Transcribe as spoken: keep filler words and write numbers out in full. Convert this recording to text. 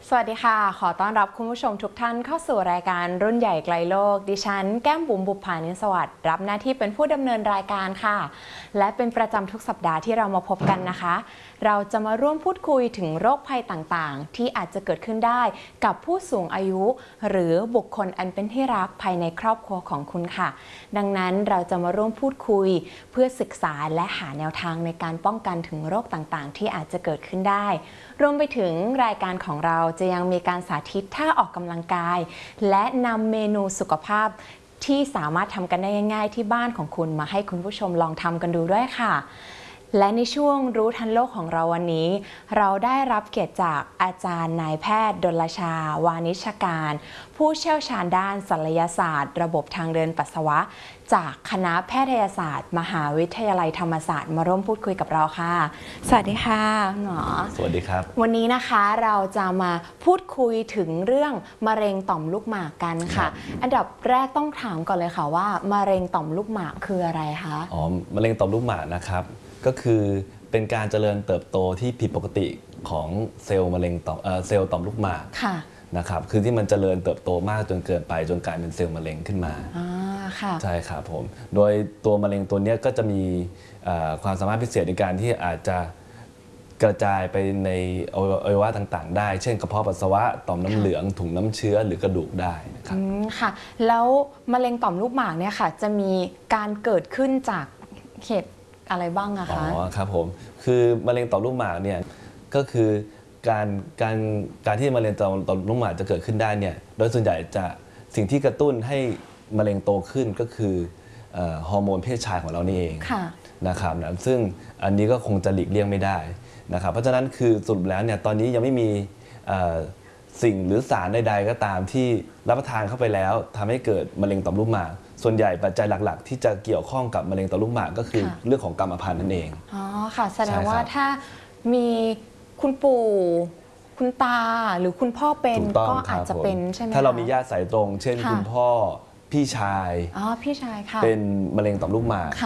สวัสดีค่ะขอต้อนรับคุณผู้ชมทุกท่านเข้าสู่รายการรุ่นใหญ่ไกลโลกดิฉันแก้มบุ๋มบุภานินสวัสดิ์รับหน้าที่เป็นผู้ดำเนินรายการค่ะและเป็นประจำทุกสัปดาห์ที่เรามาพบกันนะคะเราจะมาร่วมพูดคุยถึงโรคภัยต่างๆที่อาจจะเกิดขึ้นได้กับผู้สูงอายุหรือบุคคลอันเป็นที่รักภายในครอบครัวของคุณค่ะดังนั้นเราจะมาร่วมพูดคุยเพื่อศึกษาและหาแนวทางในการป้องกันถึงโรคต่างๆที่อาจจะเกิดขึ้นได้รวมไปถึงรายการของเราจะยังมีการสาธิตท่าออกกำลังกายและนำเมนูสุขภาพที่สามารถทำกันได้ง่ายๆที่บ้านของคุณมาให้คุณผู้ชมลองทำกันดูด้วยค่ะและในช่วงรู้ทันโลกของเราวันนี้เราได้รับเกียรติจากอาจารย์นายแพทย์ดลชาวานิชการผู้เชี่ยวชาญด้านศัลยศาสตร์ระบบทางเดินปัสสาวะจากคณะแพทยศาสตร์มหาวิทยาลัยธรรมศาสตร์มาร่วมพูดคุยกับเราค่ะสวัสดีค่ะหมอสวัสดีครับวันนี้นะคะเราจะมาพูดคุยถึงเรื่องมะเร็งต่อมลูกหมากกันค่ะอันดับแรกต้องถามก่อนเลยค่ะว่ามะเร็งต่อมลูกหมากคืออะไรคะอ๋อมะเร็งต่อมลูกหมากนะครับก็คือเป็นการเจริญเติบโตที่ผิดปกติของเซลล์มะเร็งต่อมเซลล์ต่อมลูกหมากนะครับคือที่มันเจริญเติบโตมากจนเกินไปจนกลายเป็นเซลล์มะเร็งขึ้นมาใช่ครับผมโดยตัวมะเร็งตัวนี้ก็จะมีความสามารถพิเศษในการที่อาจจะกระจายไปในอวัยวะต่างๆได้เช่นกระเพาะปัสสาวะต่อมน้ำเหลืองถุงน้ำเชื้อหรือกระดูกได้นะครับค่ะแล้วมะเร็งต่อมลูกหมากเนี่ยค่ะจะมีการเกิดขึ้นจากเหตุอะไรบ้างอะคะอ๋อครับผมคือมะเร็งต่อมลูกหมากเนี่ยก็คือการการการที่มะเร็งต่อมต่อมลูกหมากจะเกิดขึ้นได้เนี่ยโดยส่วนใหญ่จะสิ่งที่กระตุ้นให้มะเร็งโตขึ้นก็คือฮอร์โมนเพศชายของเรานี่เองนะครับนะซึ่งอันนี้ก็คงจะหลีกเลี่ยงไม่ได้นะครับเพราะฉะนั้นคือสรุปแล้วเนี่ยตอนนี้ยังไม่มีสิ่งหรือสารใดๆก็ตามที่รับประทานเข้าไปแล้วทำให้เกิดมะเร็งต่อมลูกหมากส่วนใหญ่ปัจจัยหลักๆที่จะเกี่ยวข้องกับมะเร็งต่อมลูกหมากก็คือเรื่องของกรรมพันธุ์นั่นเองอ๋อค่ะแสดงว่าถ้ามีคุณปู่คุณตาหรือคุณพ่อเป็นก็อาจจะเป็นใช่ไหมถ้าเรามีญาติสายตรงเช่นคุณพ่อพี่ชายอ๋อพี่ชายค่ะเป็นมะเร็งต่อมลูกหมาก